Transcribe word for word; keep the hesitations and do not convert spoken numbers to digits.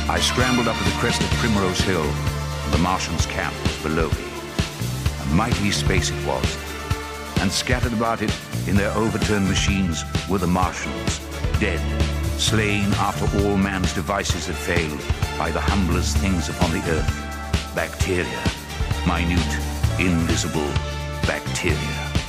I scrambled up to the crest of Primrose Hill. The Martians' camp was below me. A mighty space it was. And scattered about it in their overturned machines were the Martians, dead, slain after all man's devices had failed by the humblest things upon the earth. Bacteria. Minute, invisible bacteria.